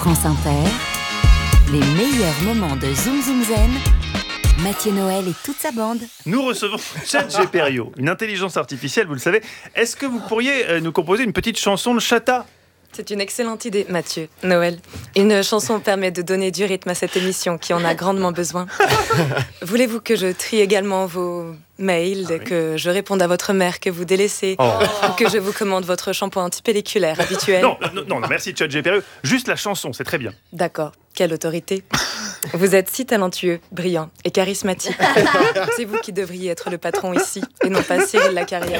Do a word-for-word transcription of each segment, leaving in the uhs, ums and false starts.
France Inter, les meilleurs moments de Zoom Zoom Zen, Mathieu Noël et toute sa bande. Nous recevons ChatGPerio, une intelligence artificielle, vous le savez. Est-ce que vous pourriez nous composer une petite chanson de Chata ? C'est une excellente idée, Mathieu. Noël. Une chanson permet de donner du rythme à cette émission qui en a grandement besoin. Voulez-vous que je trie également vos mails, ah oui. que je réponde à votre mère que vous délaissez, oh. ou que je vous commande votre shampoing antipelliculaire habituel? Non, non, non, non merci ChatGPerio. Juste la chanson, c'est très bien. D'accord. Quelle autorité. Vous êtes si talentueux, brillant et charismatique. C'est vous qui devriez être le patron ici, et non pas Cyril Lacarrière.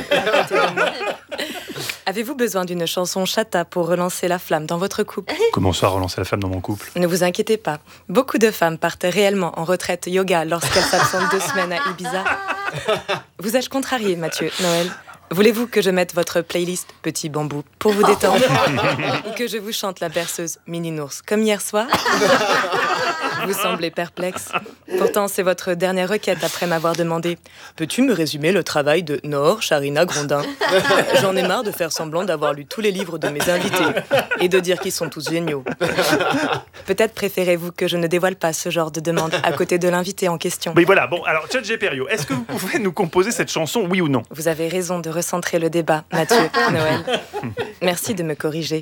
Avez-vous besoin d'une chanson Chata pour relancer la flamme dans votre couple? Comment ça, relancer la flamme dans mon couple? Ne vous inquiétez pas. Beaucoup de femmes partent réellement en retraite yoga lorsqu'elles s'absentent deux semaines à Ibiza. Vous ai-je contrarié, Mathieu, Noël? Voulez-vous que je mette votre playlist Petit Bambou pour vous détendre? Ou que je vous chante la berceuse Mini Nours comme hier soir? Vous semblez perplexe. Pourtant, c'est votre dernière requête après m'avoir demandé « Peux-tu me résumer le travail de Nord Charina Grondin ?» J'en ai marre de faire semblant d'avoir lu tous les livres de mes invités et de dire qu'ils sont tous géniaux. Peut-être préférez-vous que je ne dévoile pas ce genre de demande à côté de l'invité en question. Mais voilà, bon, alors ChatGPerio, est-ce que vous pouvez nous composer cette chanson, oui ou non? Vous avez raison de recentrer le débat, Mathieu, Noël. Merci de me corriger.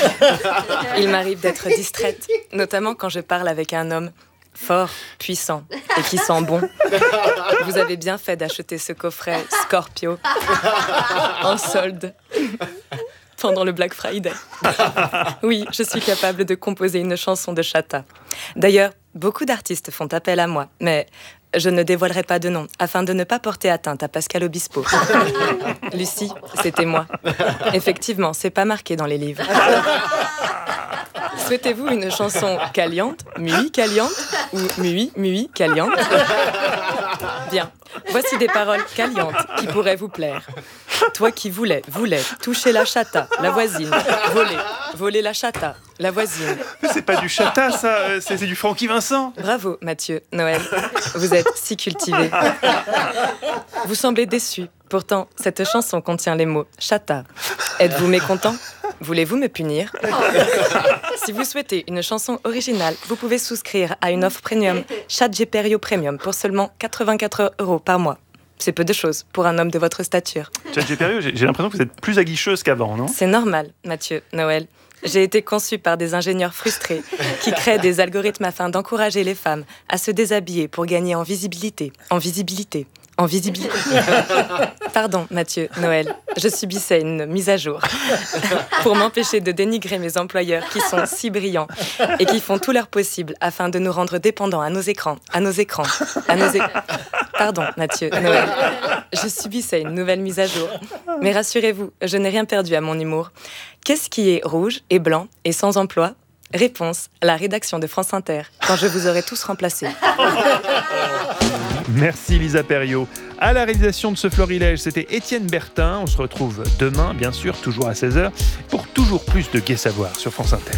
Il m'arrive d'être distraite, notamment quand je parle avec un homme fort, puissant et qui sent bon. Vous avez bien fait d'acheter ce coffret Scorpio en solde pendant le Black Friday. Oui, je suis capable de composer une chanson de Chata. D'ailleurs, beaucoup d'artistes font appel à moi, mais je ne dévoilerai pas de nom, afin de ne pas porter atteinte à Pascal Obispo. Lucie, c'était moi. Effectivement, c'est pas marqué dans les livres. Souhaitez-vous une chanson caliente, mui caliente ou mui mui caliente? Bien, voici des paroles calientes qui pourraient vous plaire. Toi qui voulais, voulais toucher la chata, la voisine, voler, voler la chata, la voisine. Mais c'est pas du Chata, ça, c'est, c'est du Francky Vincent. Bravo, Mathieu, Noël. Vous êtes si cultivé. Vous semblez déçu. Pourtant, cette chanson contient les mots Chata. Êtes-vous mécontent? Voulez-vous me punir? Si vous souhaitez une chanson originale, vous pouvez souscrire à une offre premium ChatGPerio Premium pour seulement quatre-vingt-quatre euros par mois. C'est peu de choses pour un homme de votre stature. ChatGPerio, j'ai, j'ai l'impression que vous êtes plus aguicheuse qu'avant, non? C'est normal, Mathieu, Noël. J'ai été conçue par des ingénieurs frustrés qui créent des algorithmes afin d'encourager les femmes à se déshabiller pour gagner en visibilité, en visibilité, en visibilité. Pardon, Mathieu, Noël, je subissais une mise à jour pour m'empêcher de dénigrer mes employeurs qui sont si brillants et qui font tout leur possible afin de nous rendre dépendants à nos écrans, à nos écrans, à nos écrans. Pardon, Mathieu, Noël, je subissais une nouvelle mise à jour. Mais rassurez-vous, je n'ai rien perdu à mon humour. Qu'est-ce qui est rouge et blanc et sans emploi? Réponse, la rédaction de France Inter, quand je vous aurai tous remplacés. Merci Lisa Perio. À la réalisation de ce florilège, c'était Étienne Bertin. On se retrouve demain, bien sûr, toujours à seize heures, pour toujours plus de Gai Savoir sur France Inter.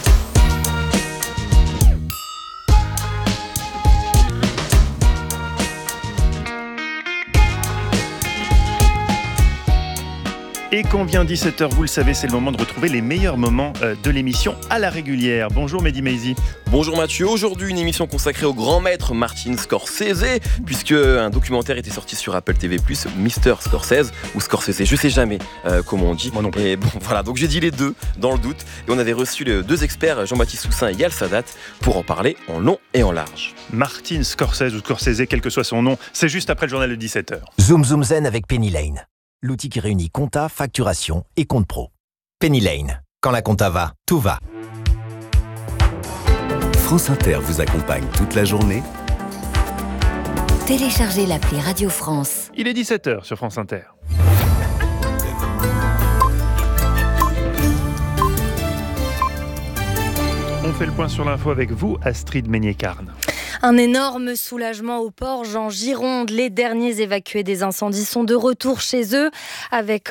Et qu'on vient dix-sept heures, vous le savez, c'est le moment de retrouver les meilleurs moments de l'émission à la régulière. Bonjour Mehdi Maizi. Bonjour Mathieu, aujourd'hui une émission consacrée au grand maître Martin Scorsese, puisque un documentaire était sorti sur Apple T V plus, Mister Scorsese, ou Scorsese, je sais jamais euh, comment on dit. Moi non plus. Et bon voilà, donc j'ai dit les deux, dans le doute, et on avait reçu les deux experts, Jean-Baptiste Soussin et Yal Sadat, pour en parler en long et en large. Martin Scorsese ou Scorsese, quel que soit son nom, c'est juste après le journal de dix-sept heures. Zoom Zoom Zen avec Penny Lane. L'outil qui réunit compta, facturation et compte pro. Penny Lane. Quand la compta va, tout va. France Inter vous accompagne toute la journée. Téléchargez l'appli Radio France. Il est dix-sept heures sur France Inter. On fait le point sur l'info avec vous, Astrid Meignet-Carne. Un énorme soulagement au Porge en Gironde. Les derniers évacués des incendies sont de retour chez eux avec